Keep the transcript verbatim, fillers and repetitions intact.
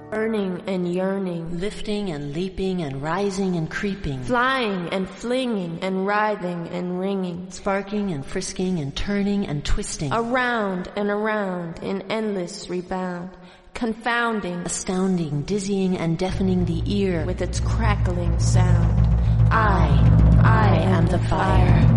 Burning and yearning, lifting and leaping and rising and creeping, flying and flinging and writhing and ringing, sparking and frisking and turning and twisting, around and around in endless rebound, confounding, astounding, dizzying and deafening the ear with its crackling sound. I, I am the fire.